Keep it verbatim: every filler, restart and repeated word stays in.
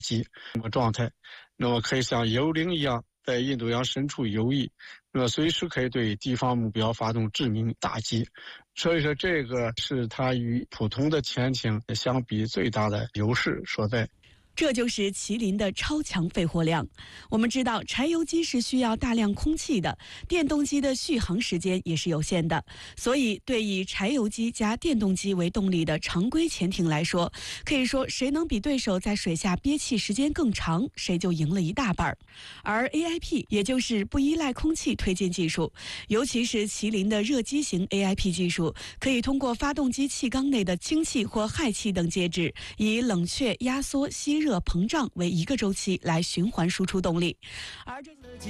击那么状态，那么可以像幽灵一样在印度洋深处游弋，那么随时可以对敌方目标发动致命打击。所以说，这个是它与普通的潜艇相比最大的优势所在。 这就是麒麟的超强肺活量。我们知道，柴油机是需要大量空气的，电动机的续航时间也是有限的，所以对以柴油机加电动机为动力的常规潜艇来说，可以说谁能比对手在水下憋气时间更长，谁就赢了一大半。而 A I P 也就是不依赖空气推进技术，尤其是麒麟的热机型 A I P 技术，可以通过发动机气缸内的氢气或氦气等介质，以冷却、压缩、吸热、膨胀为一个周期来循环输出动力，而这